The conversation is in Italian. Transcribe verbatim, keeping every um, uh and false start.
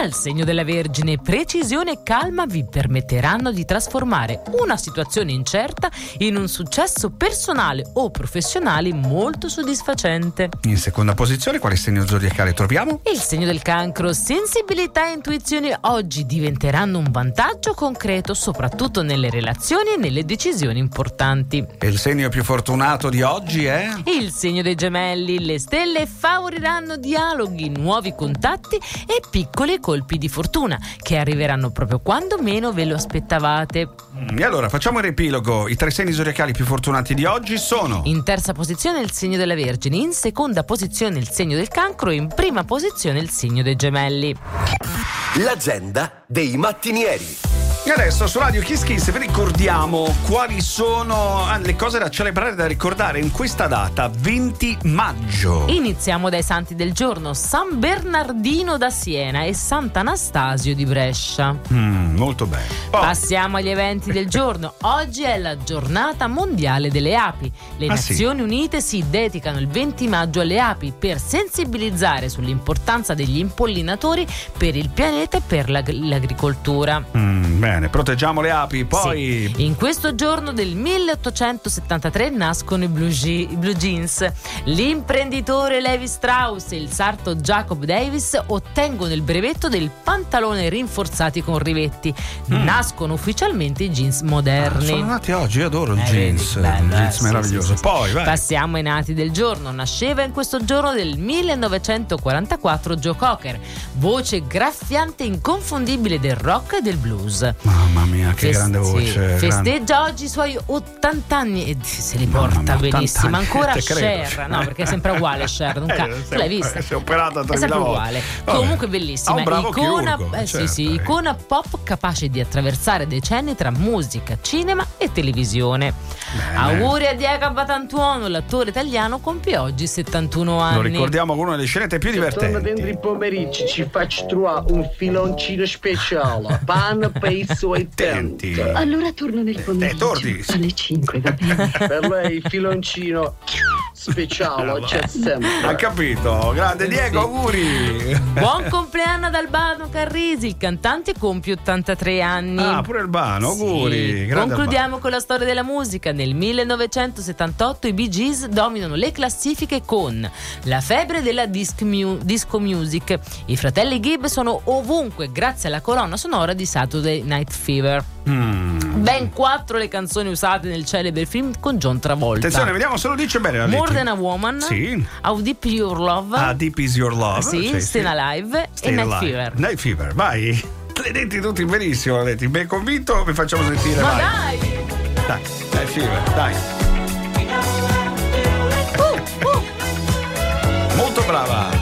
Dal segno della Vergine, precisione e calma vi permetteranno di trasformare una situazione incerta in un successo personale o professionale molto soddisfacente. In seconda posizione, quale segno zodiacale troviamo? Il segno del Cancro, sensibilità e intuizione oggi diventeranno un vantaggio concreto, soprattutto nelle relazioni e nelle decisioni importanti. E il segno più fortunato di oggi è? Il segno dei Gemelli, le stelle favoriranno dialoghi, nuovi contatti e piccoli colpi di fortuna che arriveranno proprio quando meno ve lo aspettavate. E allora facciamo il riepilogo. I tre segni zodiacali più fortunati di oggi sono: in terza posizione il segno della Vergine, in seconda posizione il segno del Cancro e in prima posizione il segno dei Gemelli. L'agenda dei mattinieri. E adesso su Radio Kiss Kiss vi ricordiamo quali sono le cose da celebrare, da ricordare in questa data, venti maggio. Iniziamo dai santi del giorno: San Bernardino da Siena e Sant'Anastasio di Brescia. Mm, molto bene. Oh. Passiamo agli eventi del giorno. Oggi è la giornata mondiale delle api. Le ah, Nazioni sì? Unite si dedicano il venti maggio alle api per sensibilizzare sull'importanza degli impollinatori per il pianeta e per l'ag- l'agricoltura. Mm, bene, proteggiamo le api. Poi sì. In questo giorno del milleottocentosettantatré nascono i Blue, G- i Blue Jeans. L'imprenditore Levi Strauss e il sarto Jacob Davis ottengono il brevetto del pantalone rinforzati con rivetti. Mm. Nascono ufficialmente i jeans moderni. Ah, sono nati oggi, io adoro il eh, jeans, vedi, bello, il jeans eh, meraviglioso. Sì, sì, sì. Poi vai. Passiamo ai nati del giorno. Nasceva in questo giorno del millenovecentoquarantaquattro Joe Cocker, voce graffiante e inconfondibile del rock e del blues. Mamma mia, che Fest- grande voce. sì. Grande. Festeggia oggi i suoi ottanta anni e se li Mamma porta mia, benissimo. ottanta Ancora anni, Cher, no, perché è sempre uguale Cher, non ca- Eh, tu l'hai vista? Si è operato a È sempre tremila volte. uguale. Vabbè. Comunque bellissima. Ha un bravo icona, chirurgo, eh, certo, sì, sì, eh. icona pop capace di attraversare decenni tra musica, cinema e televisione. Bene. Auguri a Diego Batantuono, l'attore italiano compie oggi settantuno anni. Lo ricordiamo con una delle scenette più divertenti. Torna dentro i pomeriggi, ci faccio trovare un filoncino speciale, pan per i suoi Attenti. tempi. Allora torno nel pomeriggio Eh, torni. alle cinque, va bene? Per lei il filoncino speciale c'è sempre. Ha capito, grande Diego, auguri. Buon compleanno ad Albano Carrisi, il cantante compie ottantatré anni. Ah, pure Albano, auguri. Sì. Grande Concludiamo Albano. con la storia della musica. Nel millenovecentosettantotto i Bee Gees dominano le classifiche con la febbre della disc mu- disco music. I fratelli Gibb sono ovunque grazie alla colonna sonora di Saturday Night Fever. Mm. Ben quattro le canzoni usate nel celebre film con John Travolta. Attenzione, vediamo se lo dice bene la More lettera. Than a Woman, Sì. How Deep Your Love, Ah, Deep Is Your Love. sì, Cioè, Stay Alive Stay e Night Alive. Fever. Night Fever, vai. Le detti tutti benissimo, le detti ben convinto, vi facciamo sentire. Ma vai. dai! Dai, Night Fever, dai.